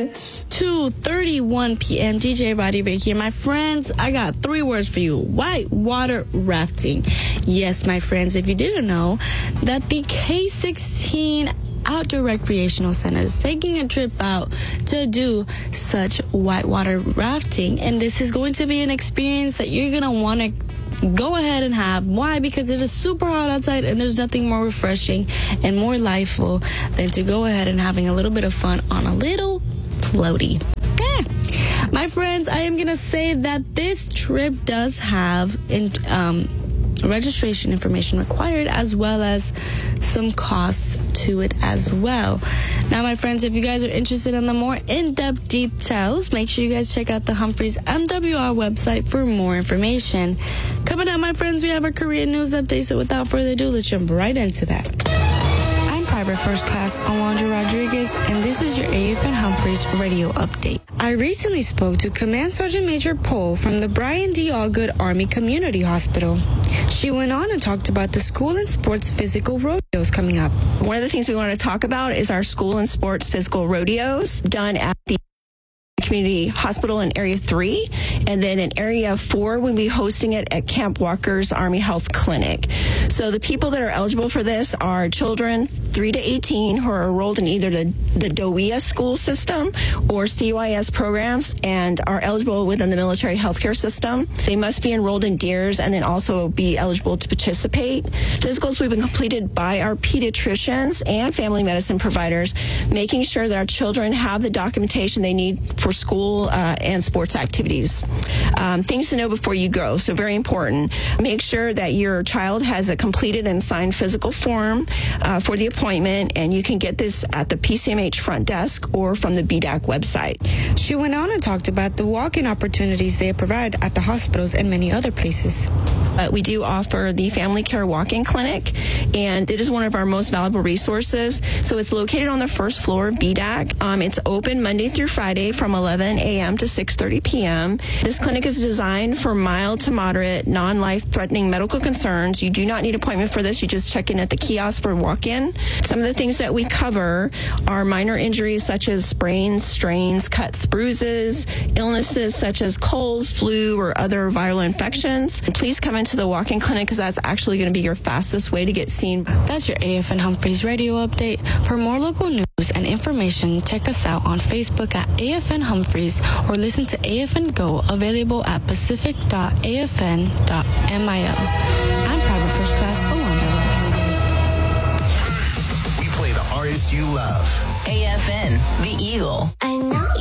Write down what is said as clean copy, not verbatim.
It's 2:31 p.m. DJ Roddy Ray here. My friends, I got 3 words for you. Whitewater rafting. Yes, my friends, if you didn't know that the K16 Outdoor Recreational Center is taking a trip out to do such whitewater rafting, and this is going to be an experience that you're going to want to go ahead and have. Why? Because it is super hot outside, and there's nothing more refreshing and more liveful than to go ahead and having a little bit of fun on a little floaty. My friends, I am going to say that this trip does have registration information required, as well as some costs to it as well. Now, my friends, if you guys are interested in the more in-depth details, make sure you guys check out the Humphreys MWR website for more information. Coming up, my friends, we have our Korean news update, so without further ado, let's jump right into that. I'm Private First Class Alondra Rodriguez, and this is your AFN Humphreys radio update. I recently spoke to Command Sergeant Major Pohl from the Brian D. Allgood Army Community Hospital. She went on and talked about the school and sports physical rodeos coming up. One of the things we want to talk about is our school and sports physical rodeos done at the Community Hospital in Area 3, and then in Area 4 we'll be hosting it at Camp Walker's Army Health Clinic. So the people that are eligible for this are children 3 to 18 who are enrolled in either the DOEA school system or CYS programs and are eligible within the military healthcare system. They must be enrolled in DEERS and then also be eligible to participate. Physicals will be completed by our pediatricians and family medicine providers, making sure that our children have the documentation they need for school and sports activities. Things to know before you go, so very important. Make sure that your child has a completed and signed physical form for the appointment, and you can get this at the PCMH front desk or from the BDAC website. She went on and talked about the walk-in opportunities they provide at the hospitals and many other places. We do offer the Family Care Walk-in Clinic, and it is one of our most valuable resources. So it's located on the first floor of BDAC. It's open Monday through Friday from 11 a.m. to 6:30 p.m. This clinic is designed for mild to moderate, non-life-threatening medical concerns. You do not need an appointment for this. You just check in at the kiosk for walk-in. Some of the things that we cover are minor injuries such as sprains, strains, cuts, bruises, illnesses such as cold, flu, or other viral infections. Please come into the walk-in clinic because that's actually going to be your fastest way to get seen. That's your AFN Humphreys radio update. For more local news and information, check us out on Facebook at AFN Humphreys or listen to AFN Go, available at pacific.afn.mil. I'm Private First Class Alondra Rodriguez. We play the artists you love. AFN, The Eagle.